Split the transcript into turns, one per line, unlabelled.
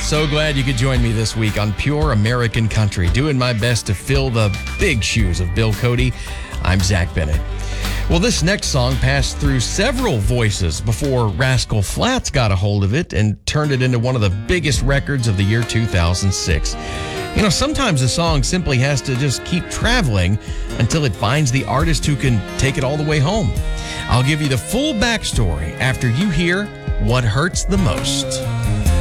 So glad you could join me this week on Pure American Country, doing my best to fill the big shoes of Bill Cody. I'm Zach Bennett. Well, this next song passed through several voices before Rascal Flatts got a hold of it and turned it into one of the biggest records of the year 2006. You know, sometimes a song simply has to just keep traveling until it finds the artist who can take it all the way home. I'll give you the full backstory after you hear What Hurts the Most.